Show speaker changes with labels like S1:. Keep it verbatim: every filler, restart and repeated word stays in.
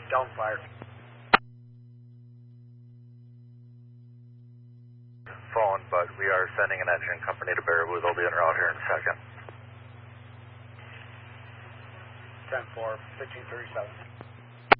S1: Don't fire.
S2: Phone, but we are sending an engine company to Baraboo. They'll be en route here in a second.
S1: ten four, fifteen thirty-seven.